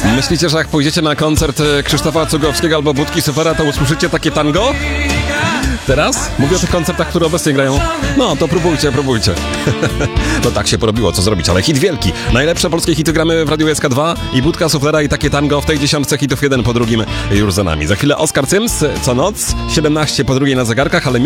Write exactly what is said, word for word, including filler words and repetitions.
Myślicie, że jak pójdziecie na koncert Krzysztofa Cugowskiego albo Budki Sufera, to usłyszycie takie tango? Teraz? Mówię o tych koncertach, które obecnie grają. No, to próbujcie, próbujcie. No tak się porobiło, co zrobić, ale hit wielki. Najlepsze polskie hity gramy w Radiu S K dwa i Budka Suflera i takie tango w tej dziesiątce hitów jeden po drugim już za nami. Za chwilę Oskar Cyms, co noc, siedemnaście po drugiej na zegarkach, ale